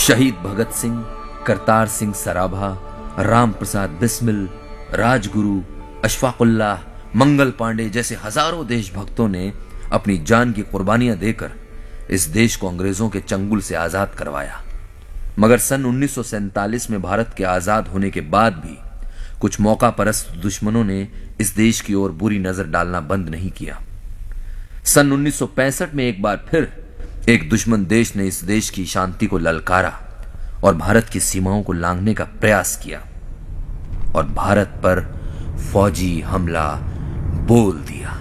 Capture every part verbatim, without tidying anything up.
शहीद भगत सिंह, करतार सिंह सराभा, राम प्रसाद बिस्मिल, राजगुरु, अशफाकुल्लाह, मंगल पांडे जैसे हजारों देशभक्तों ने अपनी जान की कुर्बानियां देकर इस देश को अंग्रेजों के चंगुल से आजाद करवाया। मगर सन उन्नीस सौ सैंतालीस में भारत के आजाद होने के बाद भी कुछ मौका परस्त दुश्मनों ने इस देश की ओर बुरी नजर डालना बंद नहीं किया। सन उन्नीस सौ पैंसठ में एक बार फिर एक दुश्मन देश ने इस देश की शांति को ललकारा और भारत की सीमाओं को लांघने का प्रयास किया और भारत पर फौजी हमला बोल दिया।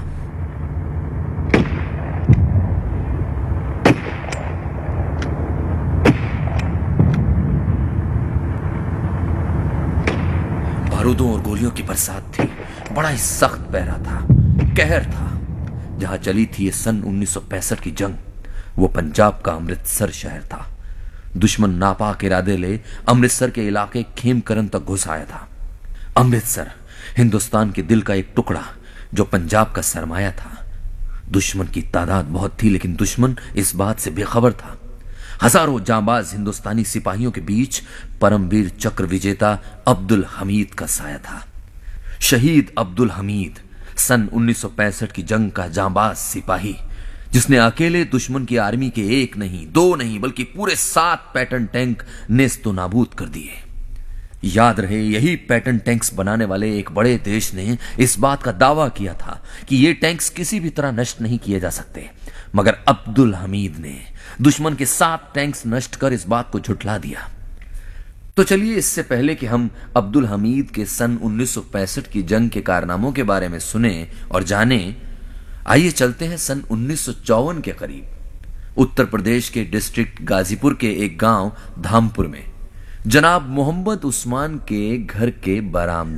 बारूदों और गोलियों की बरसात थी। बड़ा ही सख्त पहरा था, कहर था। जहां चली थी ये सन उन्नीस सौ पैंसठ की जंग, वो पंजाब का अमृतसर शहर था। दुश्मन नापाक इरादे ले अमृतसर के इलाके खेमकरन तक घुस आया था। अमृतसर हिंदुस्तान के दिल का एक टुकड़ा जो पंजाब का सरमाया था। दुश्मन की तादाद बहुत थी, लेकिन दुश्मन इस बात से बेखबर था। हजारों जांबाज हिंदुस्तानी सिपाहियों के बीच परमवीर चक्र विजेता अब्दुल हमीद का साया था। शहीद अब्दुल हमीद सन उन्नीस सौ पैंसठ की जंग का जांबाज सिपाही, जिसने अकेले दुश्मन की आर्मी के एक नहीं, दो नहीं, बल्कि पूरे सात पैटर्न टैंक नेस्तो नाबूद कर दिए। याद रहे, यही पैटर्न टैंक्स बनाने वाले एक बड़े देश ने इस बात का दावा किया था कि ये टैंक्स किसी भी तरह नष्ट नहीं किए जा सकते, मगर अब्दुल हमीद ने दुश्मन के सात टैंक्स नष्ट कर इस बात को झुठला दिया। तो चलिए, इससे पहले कि हम अब्दुल हमीद के सन उन्नीस सौ पैंसठ की जंग के कारनामों के बारे में सुने और जाने, आइए चलते हैं सन उन्नीस सौ चौवन के करीब उत्तर प्रदेश के डिस्ट्रिक्ट गाजीपुर के एक गांव धामपुर में जनाब मोहम्मद उस्मान के घर के बरामदे